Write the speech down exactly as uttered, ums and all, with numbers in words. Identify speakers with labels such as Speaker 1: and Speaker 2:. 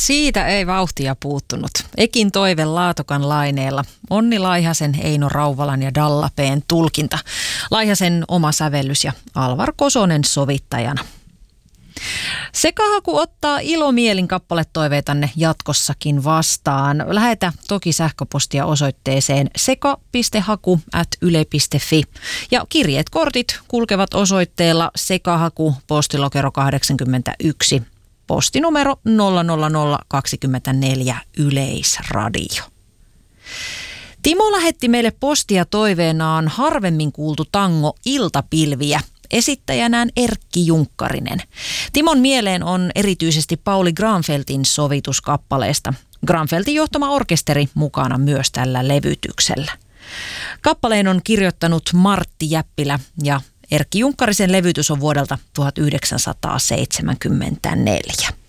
Speaker 1: Siitä ei vauhtia puuttunut. Ekin toive Laatokan laineella. Onni Laihasen, Eino Rauvalan ja Dalla P:n tulkinta. Laihasen oma sävellys ja Alvar Kosonen sovittajana. Sekahaku ottaa ilomielin kappaletoiveitanne jatkossakin vastaan. Lähetä toki sähköpostia osoitteeseen seka piste haku ät yle piste fi. Ja kirjeet kortit kulkevat osoitteella Sekahaku, postilokero kahdeksankymmentäyksi, postinumero nolla nolla nolla kaksikymmentäneljä Yleisradio. Timo lähetti meille postia toiveenaan harvemmin kuultu tango Iltapilviä. Esittäjänään Erkki Junkkarinen. Timon mieleen on erityisesti Pauli Granfeltin sovituskappaleesta. Granfeltin johtama orkesteri mukana myös tällä levytyksellä. Kappaleen on kirjoittanut Martti Jäppilä ja Erkki Junkkarisen levytys on vuodelta tuhatyhdeksänsataaseitsemänkymmentäneljä.